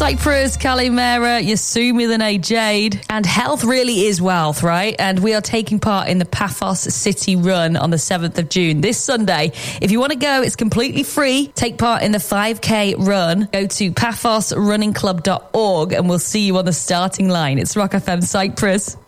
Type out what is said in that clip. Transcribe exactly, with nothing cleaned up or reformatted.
Cyprus, Kalimera, Yasumi Lene Jade. And health really is wealth, right? And we are taking part in the Paphos City Run on the seventh of June, this Sunday. If you want to go, it's completely free. Take part in the five K run. Go to paphos running club dot org and we'll see you on the starting line. It's Rock F M Cyprus.